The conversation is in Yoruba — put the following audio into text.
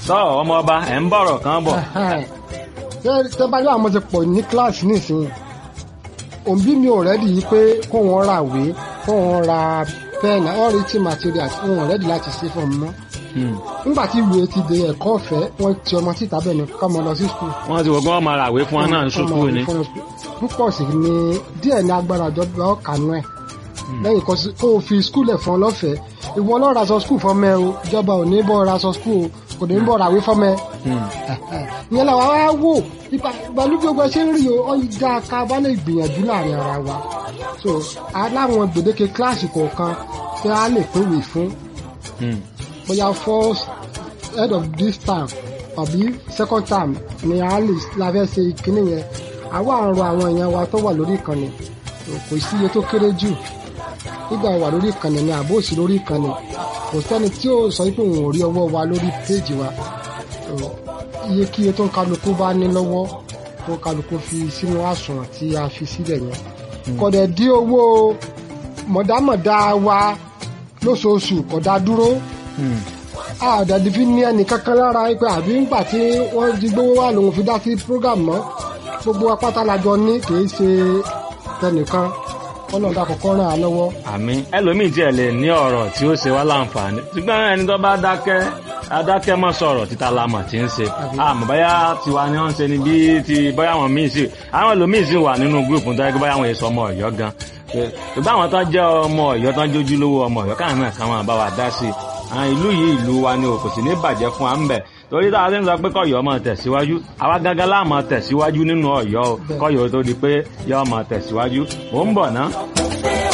sọ ọmọ ọba ẹ̀ ń bọ̀rọ̀ kan bọ̀. tẹ́ bá yọ àwọn ti pọ̀ ní kíláàsì nísìnyí òbí mi ò rẹ́dì yìí pé kó wọ́n ra ìwé kó wọ́n ra pẹ́ẹ̀nì all written materials wọn ò rẹ́dì láti ṣe fún ọmọ nígbà tí ìwé ti di ẹ̀kọ́ ọ̀fẹ́ wọ́n ti ọmọ síta bẹ́ẹ̀ ni kọ́mọ lọ sí skul. wọ́n ti wọ́n gbọ́n máa ràwé fún wọn náà ní sùkúù ni. púpọ̀ sí ni díẹ̀ ní agbára ìjọba ọ̀kanú ẹ̀ lẹ́yìn kó o fi skul ẹ̀ fún ọ lọ́fẹ̀ẹ́ ìwọ lọ́ọ́ ra sọ skul fọ́mẹ́ o ìjọba ò ní bọ́ ra sọ skul o kò ní bọ́ ràwé fọ́mẹ́. ìyẹn làwọn á wò ìbàlú gbogbo ẹ ṣe ń rí o ọ̀yíjà ká bá lè gbìyànjú láàrin ara wa so aláwọn gbèdéke kíláàsì kọ̀ọ̀kan tí a lè pèwé fún bóyá first head of this term àbí second term ni a lè la fẹ́ ṣe ìkíní yẹn àwa àrùn àwọn èèyàn wa tó wà lórí ìkànnì kò sí iye tó kéré jù nígbà wà lórí ìkànnì ni àbó òsì lórí ìkànnì kò sẹ́ni tí ó sọ pé òun ò rí ọwọ́ wa lórí péèjì wa iye kí iye tó ń kálukú bá ní lọ́wọ́ tó ń kálukú fi sínú àsùnwọ̀n tí a fi sílẹ̀ yẹn kọ̀dẹ̀ dí owó mọ̀dámọ̀dá wa lóṣooṣù kọ̀dá dúró àdàdì fi ní ẹnì kankan lára pé àbí ńgbà tí wọ́n di gbówó wà lòun fi dá sí program mọ́ gbogbo apáta lajọ ní kì í ṣe tẹnìkan ọlọ́dà kọ̀ọ̀kan ràn án lọ́wọ́. àmín ẹlòmíì tiẹ̀ lè ní ọ̀rọ̀ tí ó ṣe wá láǹfààní ṣùgbọ́n ẹni tó bá adákẹ́ mọ́ sọ̀rọ̀ títa lamọ̀ tí ń ṣe àmọ́ báyà tiwa ni wọ́n ń ṣe ni bí ti báyà wọn míì sí àwọn ẹlòmíì sì wà nínú gúrùpù tó yẹ kí báyà wọn èso ọmọ Ọ̀yọ́ gan ṣùgbọ́n àwọn tó jẹ́ ọmọ Ọ̀yọ́ tó ń jójú lówó ọmọ Ọ̀yọ́ káwọn náà káwọn bá wa dá sí i ìlú yìí ìlú wa ni kò sì ní bàjẹ́ fún wa ń bẹ̀ torí táwa ti ń sọ pé kọ́yọ́ máa tẹ̀síwájú àwa gángan láà máa tẹ̀síwájú nínú Ọ̀yọ́ kọ́yọ́ tó di pé yọ́ máa tẹ̀síwájú mò ń bọ̀ ná.